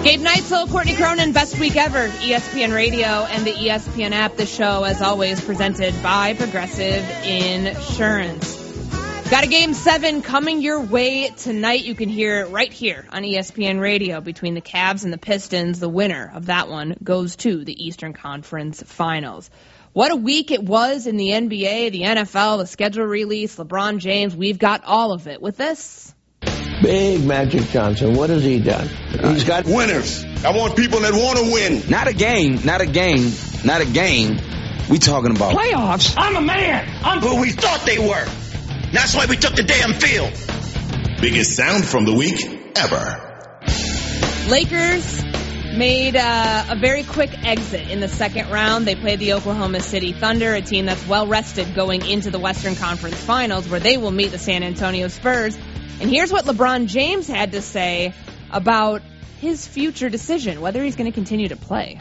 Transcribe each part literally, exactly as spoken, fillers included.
Gabe Neitzel, Courtney Cronin, best week ever, E S P N Radio and the E S P N app. The show, as always, presented by Progressive Insurance. Got a game seven coming your way tonight. You can hear it right here on E S P N Radio between the Cavs and the Pistons. The winner of that one goes to the Eastern Conference Finals. What a week it was in the N B A, the N F L, the schedule release, LeBron James. We've got all of it with this. Big Magic Johnson. What has he done? He's got winners. I want people that want to win. Not a game, not a game, not a game. We talking about playoffs. I'm a man. I'm who we thought they were. That's why we took the damn field. Biggest sound from the week ever. Lakers made uh, a very quick exit in the second round. They played the Oklahoma City Thunder, a team that's well rested going into the Western Conference Finals, where they will meet the San Antonio Spurs. And here's what LeBron James had to say about his future decision, whether he's going to continue to play.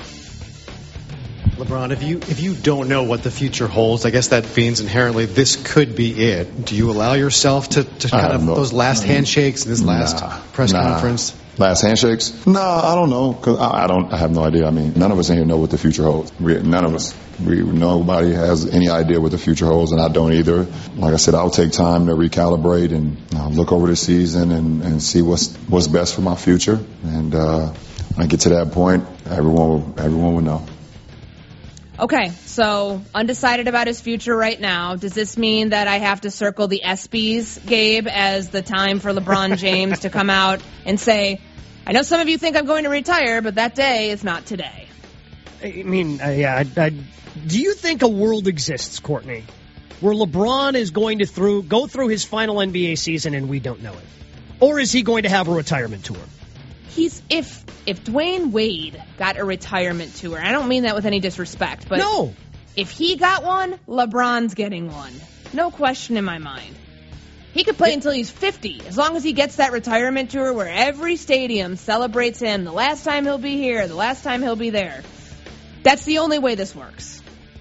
LeBron, if you if you don't know what the future holds, I guess that means inherently this could be it. Do you allow yourself to, to kind of no, those last handshakes in this last nah, press nah. conference? Last handshakes? No, I don't know. Cause I, I don't. I have no idea. I mean, none of us in here know what the future holds. We, none of us. We, nobody has any idea what the future holds, and I don't either. Like I said, I'll take time to recalibrate and uh, look over the season and, and see what's what's best for my future. And uh, when I get to that point, everyone will, everyone will know. Okay, so undecided about his future right now. Does this mean that I have to circle the ESPYs, Gabe, as the time for LeBron James to come out and say, I know some of you think I'm going to retire, but that day is not today? I mean, uh, yeah, I, I, do you think a world exists, Courtney, where LeBron is going to through go through his final N B A season and we don't know it? Or is he going to have a retirement tour? He's if if Dwayne Wade got a retirement tour, I don't mean that with any disrespect, but no. If he got one, LeBron's getting one. No question in my mind. He could play it, until he's fifty, as long as he gets that retirement tour where every stadium celebrates him. The last time he'll be here, the last time he'll be there. That's the only way this works.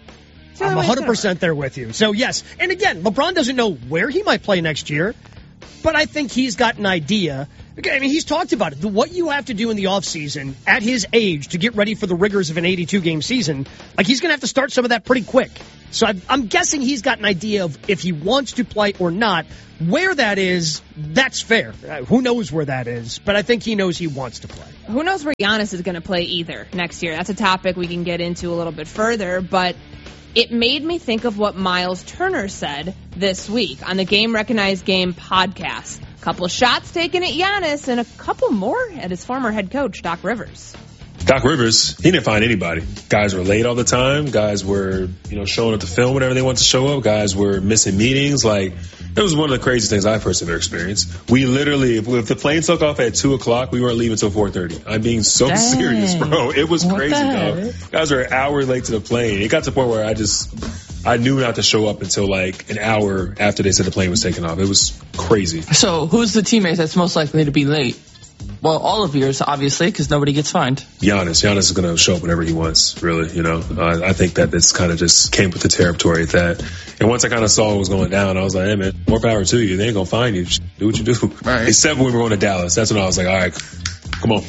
I'm one hundred percent there with you. So, yes. And again, LeBron doesn't know where he might play next year, but I think he's got an idea. I mean, he's talked about it. What you have to do in the offseason at his age to get ready for the rigors of an eighty-two game season, like he's going to have to start some of that pretty quick. So I'm guessing he's got an idea of if he wants to play or not. Where that is, that's fair. Uh, who knows where that is, but I think he knows he wants to play. Who knows where Giannis is going to play either next year. That's a topic we can get into a little bit further, but it made me think of what Miles Turner said this week on the Game Recognized Game podcast. A couple of shots taken at Giannis and a couple more at his former head coach, Doc Rivers. Doc Rivers, he didn't find anybody. Guys were late all the time. Guys were, you know, showing up to film whenever they wanted to show up. Guys were missing meetings. Like, it was one of the craziest things I've personally ever experienced. We literally, if, if the plane took off at two o'clock, we weren't leaving until four thirty. I'm being so Dang. serious, bro. It was what crazy, dog. Guys were an hour late to the plane. It got to the point where I just, I knew not to show up until like an hour after they said the plane was taking off. It was crazy. So who's the teammate that's most likely to be late? Well, all of yours, obviously, because nobody gets fined. Giannis. Giannis is going to show up whenever he wants, really, you know. Uh, I think that this kind of just came with the territory at that. And once I kind of saw what was going down, I was like, hey, man, more power to you. They ain't going to find you. Do what you do. Right. Except when we were going to Dallas. That's when I was like, all right, come on.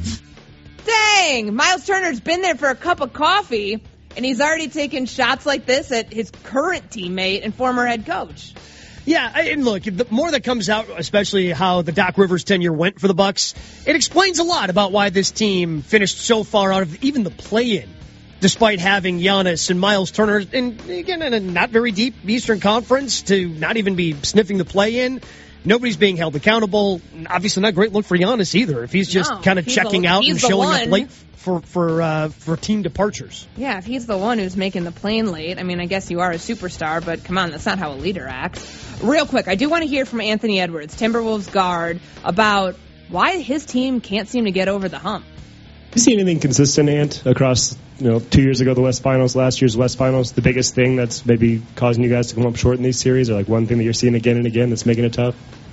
Dang! Miles Turner's been there for a cup of coffee, and he's already taken shots like this at his current teammate and former head coach. Yeah, and look, the more that comes out, especially how the Doc Rivers tenure went for the Bucks, it explains a lot about why this team finished so far out of even the play-in, despite having Giannis and Miles Turner, and again, in a not very deep Eastern Conference, to not even be sniffing the play-in. Nobody's being held accountable. Obviously, not a great look for Giannis either, if he's just no, kind of checking a, out and showing up late for for uh, for team departures. Yeah, if he's the one who's making the plane late, I mean, I guess you are a superstar, but come on, that's not how a leader acts. Real quick, I do want to hear from Anthony Edwards, Timberwolves guard, about why his team can't seem to get over the hump. You see anything consistent, Ant, across, you know, two years ago the West Finals, last year's West Finals, the biggest thing that's maybe causing you guys to come up short in these series, or like one thing that you're seeing again and again that's making it tough?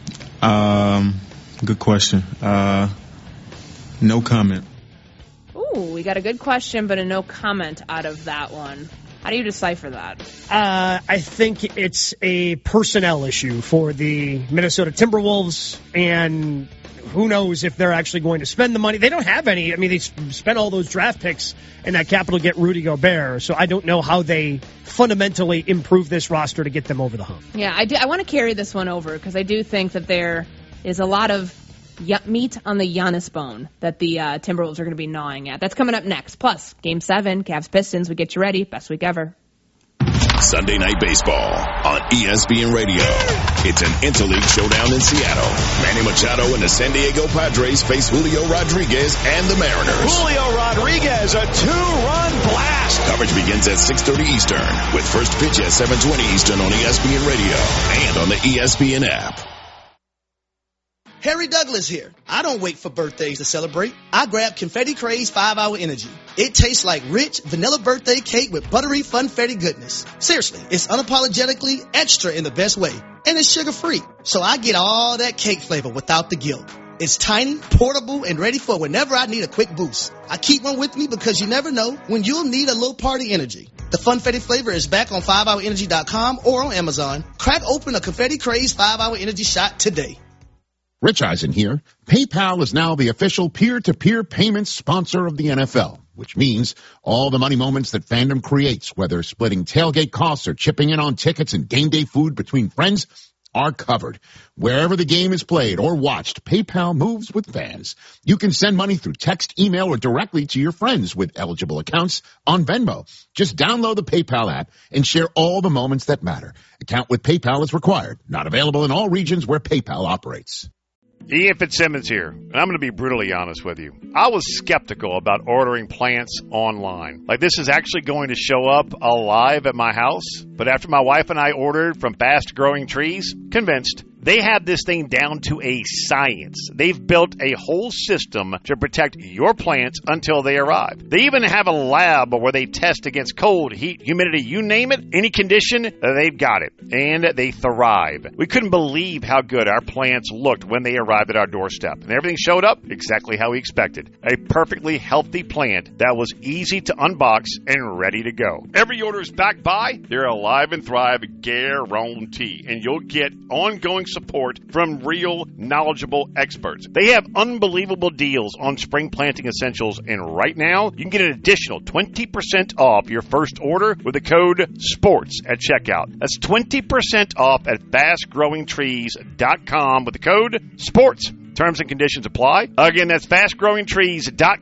Um, good question. Uh, no comment. Ooh, we got a good question, but a no comment out of that one. How do you decipher that? Uh, I think it's a personnel issue for the Minnesota Timberwolves, and who knows if they're actually going to spend the money. They don't have any. I mean, they spent all those draft picks and that capital to get Rudy Gobert. So I don't know how they fundamentally improve this roster to get them over the hump. Yeah, I do. I want to carry this one over because I do think that there is a lot of y- meat on the Giannis bone that the uh, Timberwolves are going to be gnawing at. That's coming up next. Plus, Game seven, Cavs-Pistons. We get you ready. Best week ever. Sunday Night Baseball on E S P N Radio. It's an interleague showdown in Seattle. Manny Machado and the San Diego Padres face Julio Rodriguez and the Mariners. Julio Rodriguez, a two-run blast. Coverage begins at six thirty Eastern with first pitch at seven twenty Eastern on E S P N Radio and on the E S P N app. Harry Douglas here. I don't wait for birthdays to celebrate. I grab Confetti Craze five hour Energy. It tastes like rich vanilla birthday cake with buttery funfetti goodness. Seriously, it's unapologetically extra in the best way. And it's sugar-free. So I get all that cake flavor without the guilt. It's tiny, portable, and ready for whenever I need a quick boost. I keep one with me because you never know when you'll need a little party energy. The Funfetti flavor is back on five hour energy dot com or on Amazon. Crack open a Confetti Craze five hour Energy shot today. Rich Eisen here. PayPal is now the official peer-to-peer payments sponsor of the N F L, which means all the money moments that fandom creates, whether splitting tailgate costs or chipping in on tickets and game day food between friends, are covered. Wherever the game is played or watched, PayPal moves with fans. You can send money through text, email, or directly to your friends with eligible accounts on Venmo. Just download the PayPal app and share all the moments that matter. Account with PayPal is required. Not available in all regions where PayPal operates. Ian Fitzsimmons here, and I'm going to be brutally honest with you. I was skeptical about ordering plants online. Like, this is actually going to show up alive at my house. But after my wife and I ordered from Fast Growing Trees, convinced. They have this thing down to a science. They've built a whole system to protect your plants until they arrive. They even have a lab where they test against cold, heat, humidity, you name it, any condition, they've got it. And they thrive. We couldn't believe how good our plants looked when they arrived at our doorstep. And everything showed up exactly how we expected. A perfectly healthy plant that was easy to unbox and ready to go. Every order is backed by their Alive and Thrive guarantee. And you'll get ongoing support from real, knowledgeable experts. They have unbelievable deals on spring planting essentials, and right now, you can get an additional twenty percent off your first order with the code SPORTS at checkout. That's twenty percent off at fast growing trees dot com with the code SPORTS. Terms and conditions apply. Again, that's fast growing trees dot